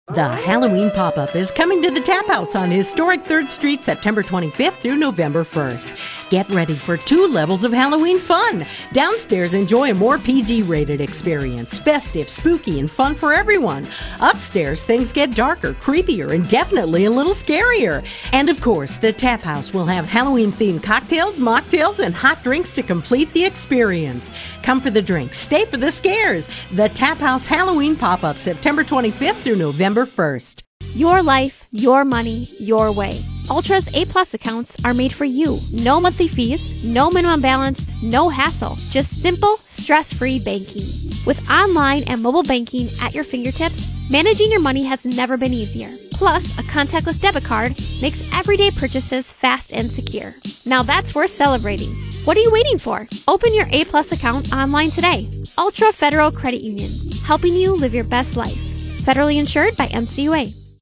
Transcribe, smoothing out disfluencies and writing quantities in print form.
The Halloween pop-up is coming to the Tap House on historic 3rd Street September 25th through November 1st. Get ready for 2 levels of Halloween fun. Downstairs, enjoy a more PG-rated experience. Festive, spooky, and fun for everyone. Upstairs, things get darker, creepier, and definitely a little scarier. And of course, the Tap House will have Halloween-themed cocktails, mocktails, and hot drinks to complete the experience. Come for the drinks, stay for the scares. The Tap House Halloween pop-up September 25th through November 1st. Your life, your money, your way. Ultra's A-Plus accounts are made for you. No monthly fees, no minimum balance, no hassle. Just simple, stress-free banking. With online and mobile banking at your fingertips, managing your money has never been easier. Plus, a contactless debit card makes everyday purchases fast and secure. Now that's worth celebrating. What are you waiting for? Open your A-Plus account online today. Ultra Federal Credit Union, helping you live your best life. Federally insured by MCUA.